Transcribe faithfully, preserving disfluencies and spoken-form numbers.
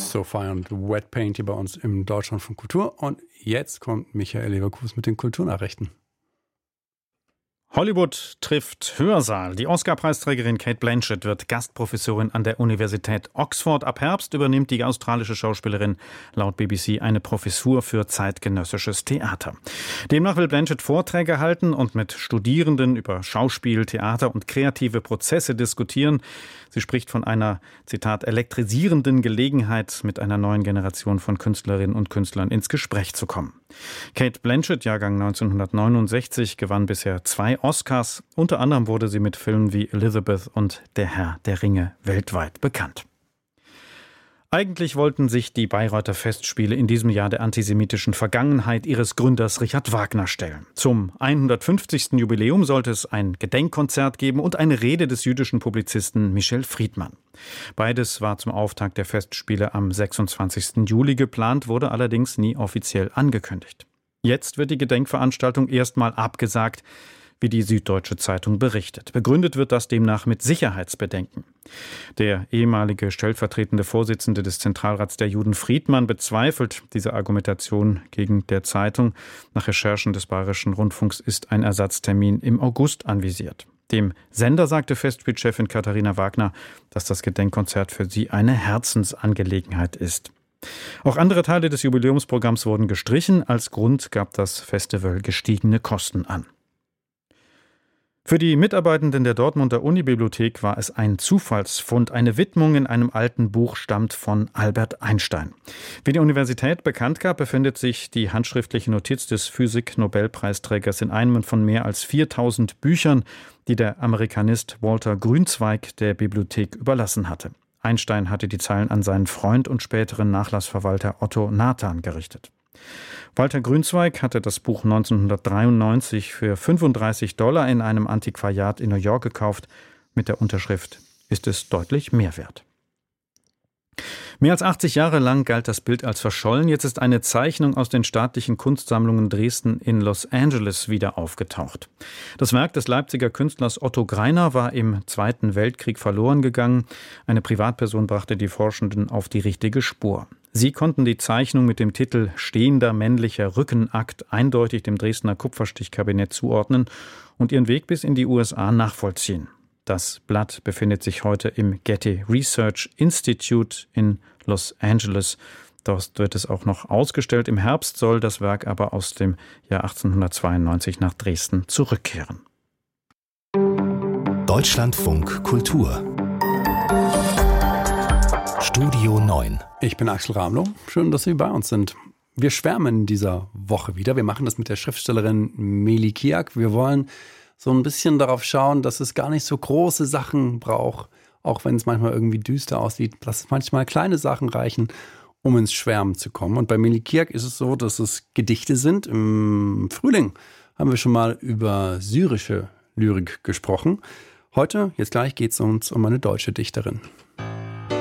So-Fi und Wet Paint hier bei uns im Deutschlandfunk Kultur. Und jetzt kommt Michael Leverkus mit den Kulturnachrichten. Hollywood trifft Hörsaal. Die Oscar-Preisträgerin Cate Blanchett wird Gastprofessorin an der Universität Oxford. Ab Herbst übernimmt die australische Schauspielerin laut B B C eine Professur für zeitgenössisches Theater. Demnach will Blanchett Vorträge halten und mit Studierenden über Schauspiel, Theater und kreative Prozesse diskutieren. Sie spricht von einer, Zitat, elektrisierenden Gelegenheit, mit einer neuen Generation von Künstlerinnen und Künstlern ins Gespräch zu kommen. Cate Blanchett, Jahrgang neunzehnhundertneunundsechzig, gewann bisher zwei Oscars. Unter anderem wurde sie mit Filmen wie Elizabeth und Der Herr der Ringe weltweit bekannt. Eigentlich wollten sich die Bayreuther Festspiele in diesem Jahr der antisemitischen Vergangenheit ihres Gründers Richard Wagner stellen. Zum hundertfünfzigsten Jubiläum sollte es ein Gedenkkonzert geben und eine Rede des jüdischen Publizisten Michel Friedmann. Beides war zum Auftakt der Festspiele am sechsundzwanzigsten Juli geplant, wurde allerdings nie offiziell angekündigt. Jetzt wird die Gedenkveranstaltung erstmal abgesagt, wie die Süddeutsche Zeitung berichtet. Begründet wird das demnach mit Sicherheitsbedenken. Der ehemalige stellvertretende Vorsitzende des Zentralrats der Juden Friedmann bezweifelt diese Argumentation gegen der Zeitung. Nach Recherchen des Bayerischen Rundfunks ist ein Ersatztermin im August anvisiert. Dem Sender sagte Festspielchefin Katharina Wagner, dass das Gedenkkonzert für sie eine Herzensangelegenheit ist. Auch andere Teile des Jubiläumsprogramms wurden gestrichen. Als Grund gab das Festival gestiegene Kosten an. Für die Mitarbeitenden der Dortmunder Unibibliothek war es ein Zufallsfund. Eine Widmung in einem alten Buch stammt von Albert Einstein. Wie die Universität bekannt gab, befindet sich die handschriftliche Notiz des Physik-Nobelpreisträgers in einem von mehr als viertausend Büchern, die der Amerikanist Walter Grünzweig der Bibliothek überlassen hatte. Einstein hatte die Zeilen an seinen Freund und späteren Nachlassverwalter Otto Nathan gerichtet. Walter Grünzweig hatte das Buch neunzehnhundertdreiundneunzig für fünfunddreißig Dollar in einem Antiquariat in New York gekauft. Mit der Unterschrift ist es deutlich mehr wert. Mehr als achtzig Jahre lang galt das Bild als verschollen. Jetzt ist eine Zeichnung aus den staatlichen Kunstsammlungen Dresden in Los Angeles wieder aufgetaucht. Das Werk des Leipziger Künstlers Otto Greiner war im Zweiten Weltkrieg verloren gegangen. Eine Privatperson brachte die Forschenden auf die richtige Spur. Sie konnten die Zeichnung mit dem Titel Stehender männlicher Rückenakt eindeutig dem Dresdner Kupferstichkabinett zuordnen und ihren Weg bis in die U S A nachvollziehen. Das Blatt befindet sich heute im Getty Research Institute in Los Angeles. Dort wird es auch noch ausgestellt. Im Herbst soll das Werk aber aus dem Jahr achtzehnhundertzweiundneunzig nach Dresden zurückkehren. Deutschlandfunk Kultur Studio neun. Ich bin Axel Ramlow. Schön, dass Sie bei uns sind. Wir schwärmen in dieser Woche wieder. Wir machen das mit der Schriftstellerin Meli Kiak. Wir wollen so ein bisschen darauf schauen, dass es gar nicht so große Sachen braucht, auch wenn es manchmal irgendwie düster aussieht, dass manchmal kleine Sachen reichen, um ins Schwärmen zu kommen. Und bei Meli Kiak ist es so, dass es Gedichte sind. Im Frühling haben wir schon mal über syrische Lyrik gesprochen. Heute, jetzt gleich, geht es uns um eine deutsche Dichterin.